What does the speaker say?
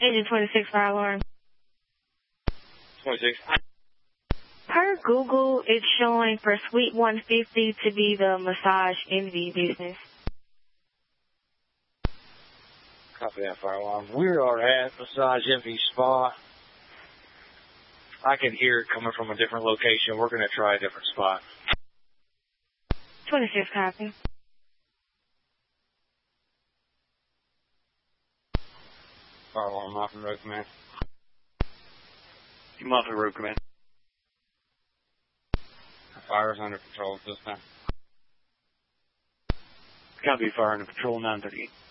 Agent 26 fire alarm. 26. Per Google, it's showing for Suite 150 to be the Massage Envy business. Copy that, fire alarm. We are at Massage Envy Spa. I can hear it coming from a different location. We're going to try a different spot. 26 copy. Fire alarm, Muffin Road Command. Muffin Road Command. Fire's under control at this time. Copy, fire under control, 938.